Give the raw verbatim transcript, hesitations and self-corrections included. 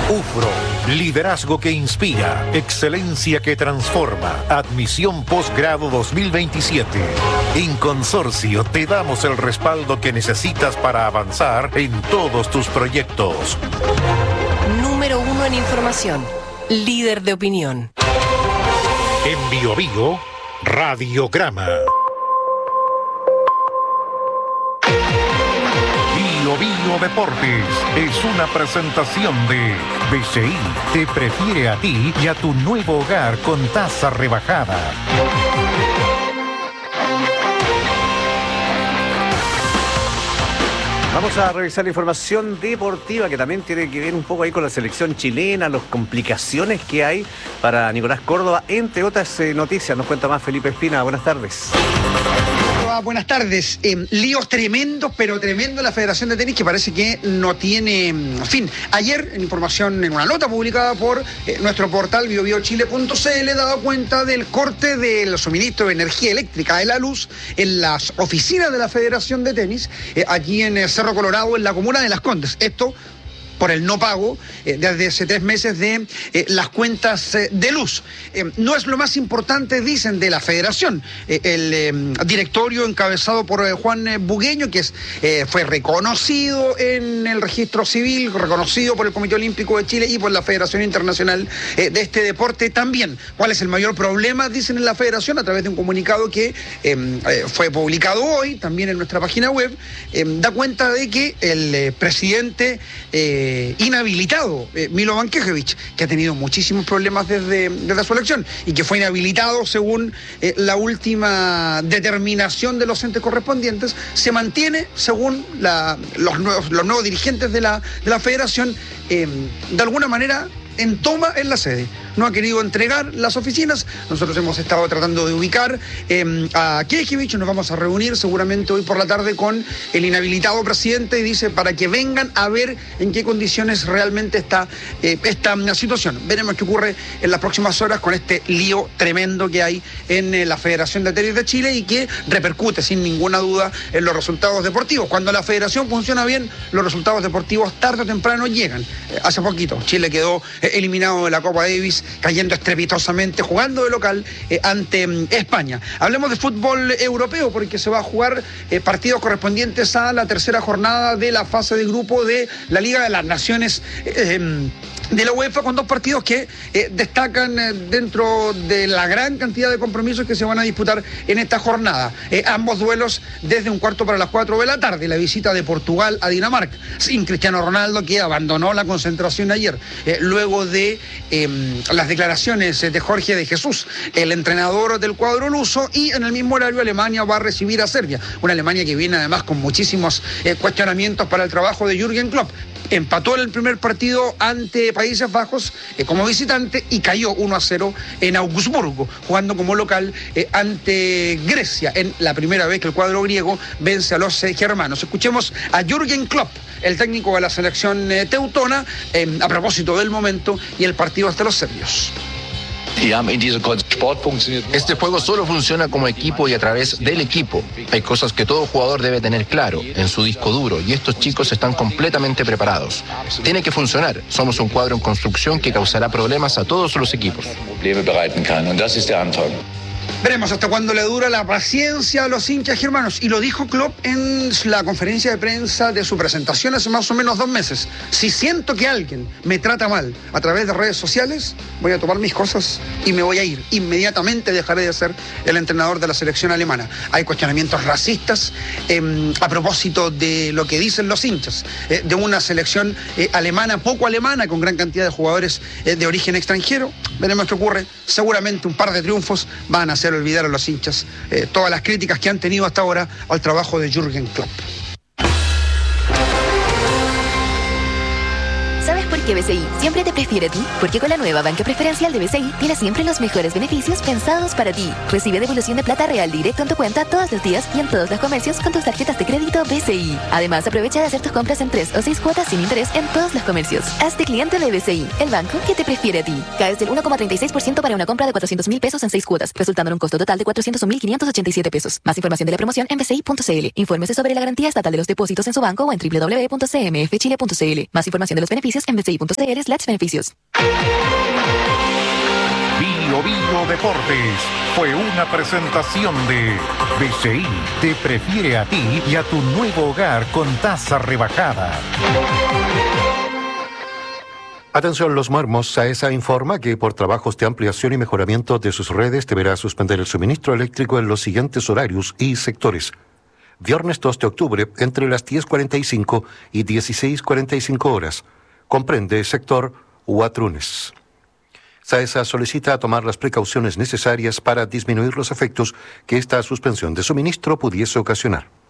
UFRO, liderazgo que inspira, excelencia que transforma. Admisión posgrado dos mil veintisiete. En Consorcio te damos el respaldo que necesitas para avanzar en todos tus proyectos. Número uno en información, líder de opinión. En Bio Bio, Radiograma. Bio Bio Deportes es una presentación de B C I. Te prefiere a ti y a tu nuevo hogar con tasa rebajada. Vamos a revisar la información deportiva que también tiene que ver un poco ahí con la selección chilena, las complicaciones que hay para Nicolás Córdoba, entre otras eh, noticias. Nos cuenta más Felipe Espina. Buenas tardes. Buenas tardes. Eh, líos tremendos, pero tremendo en la Federación de Tenis, que parece que no tiene fin. Ayer, en información, en una nota publicada por eh, nuestro portal bio bio chile punto c l, he dado cuenta del corte del suministro de energía eléctrica de la luz en las oficinas de la Federación de Tenis, eh, aquí en eh, Cerro Colorado, en la comuna de Las Condes. Esto por el no pago eh, desde hace tres meses de eh, las cuentas eh, de luz. Eh, no es lo más importante, dicen, de la federación. Eh, el eh, directorio encabezado por eh, Juan eh, Bugueño, que es, eh, fue reconocido en el registro civil, reconocido por el Comité Olímpico de Chile y por la Federación Internacional eh, de este deporte también. ¿Cuál es el mayor problema? Dicen en la federación, a través de un comunicado que eh, eh, fue publicado hoy, también en nuestra página web, eh, da cuenta de que el eh, presidente eh, Eh, inhabilitado, eh, Milo Bankejevic, que ha tenido muchísimos problemas desde, desde su elección y que fue inhabilitado según eh, la última determinación de los entes correspondientes, se mantiene según la, los, nuevos, los nuevos dirigentes de la, de la federación, eh, de alguna manera en toma en la sede. No ha querido entregar las oficinas. Nosotros hemos estado tratando de ubicar eh, a Kekevich. Nos vamos a reunir seguramente hoy por la tarde con el inhabilitado presidente, y dice para que vengan a ver en qué condiciones realmente está eh, esta situación. Veremos qué ocurre en las próximas horas con este lío tremendo que hay en eh, la Federación de Tenis de Chile y que repercute sin ninguna duda en los resultados deportivos. Cuando la federación funciona bien, los resultados deportivos tarde o temprano llegan. Eh, hace poquito Chile quedó eh, eliminado de la Copa Davis, cayendo estrepitosamente, jugando de local eh, ante eh, España. Hablemos de fútbol europeo, porque se va a jugar eh, partidos correspondientes a la tercera jornada de la fase de grupo de la Liga de las Naciones eh, de la UEFA, con dos partidos que eh, destacan eh, dentro de la gran cantidad de compromisos que se van a disputar en esta jornada. Eh, ambos duelos desde un cuarto para las cuatro de la tarde. La visita de Portugal a Dinamarca, sin Cristiano Ronaldo, que abandonó la concentración ayer, eh, luego de eh, las declaraciones de Jorge de Jesús, el entrenador del cuadro luso, y en el mismo horario Alemania va a recibir a Serbia, una Alemania que viene además con muchísimos eh, cuestionamientos para el trabajo de Jürgen Klopp. Empató en el primer partido ante Países Bajos eh, como visitante y cayó uno a cero en Augsburgo, jugando como local eh, ante Grecia, en la primera vez que el cuadro griego vence a los eh, germanos. Escuchemos a Jürgen Klopp, el técnico de la selección eh, teutona, eh, a propósito del momento y el partido ante los serbios. Este juego solo funciona como equipo y a través del equipo. Hay cosas que todo jugador debe tener claro en su disco duro, y estos chicos están completamente preparados. Tiene que funcionar. Somos un cuadro en construcción que causará problemas a todos los equipos. Veremos hasta cuándo le dura la paciencia a los hinchas germanos. Y lo dijo Klopp en la conferencia de prensa de su presentación hace más o menos dos meses. Si siento que alguien me trata mal a través de redes sociales, voy a tomar mis cosas y me voy a ir. Inmediatamente dejaré de ser el entrenador de la selección alemana. Hay cuestionamientos racistas eh, a propósito de lo que dicen los hinchas, eh, de una selección eh, alemana, poco alemana, con gran cantidad de jugadores eh, de origen extranjero. Veremos qué ocurre. Seguramente un par de triunfos van a hacer olvidar a los hinchas eh, todas las críticas que han tenido hasta ahora al trabajo de Jürgen Klopp. ¿Sabes por qué B C I siempre te prefiere a ti? Porque con la nueva banca preferencial de B C I tienes siempre los mejores beneficios pensados para ti. Recibe devolución de plata real directo en tu cuenta todos los días y en todos los comercios con tus tarjetas de crédito B C I. Además, aprovecha de hacer tus compras en tres o seis cuotas sin interés en todos los comercios. Hazte cliente de B C I, el banco que te prefiere a ti. Caes del uno coma treinta y seis por ciento para una compra de cuatrocientos mil pesos en seis cuotas, resultando en un costo total de cuatrocientos un mil quinientos ochenta y siete pesos. Más información de la promoción en b c i punto c l. Infórmese sobre la garantía estatal de los depósitos en su banco o en w w w punto c m f chile punto c l. Más información de los beneficios en b c i punto c l slash beneficios. Bio Bio Deportes fue una presentación de B C I. Te prefiere a ti y a tu nuevo hogar con tasa rebajada. Atención los muermos, SAESA informa que por trabajos de ampliación y mejoramiento de sus redes deberá suspender el suministro eléctrico en los siguientes horarios y sectores. Viernes dos de octubre entre las diez cuarenta y cinco y dieciséis cuarenta y cinco horas. Comprende sector Huatrunes. SAESA solicita tomar las precauciones necesarias para disminuir los efectos que esta suspensión de suministro pudiese ocasionar.